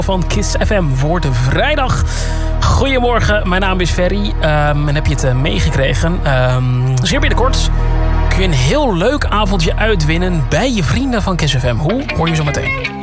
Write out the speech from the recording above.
Van Kiss FM voor de vrijdag. Goedemorgen, mijn naam is Ferry. En heb je het meegekregen? Zeer binnenkort kun je een heel leuk avondje uitwinnen bij je vrienden van Kiss FM. Hoe? Hoor je zo meteen.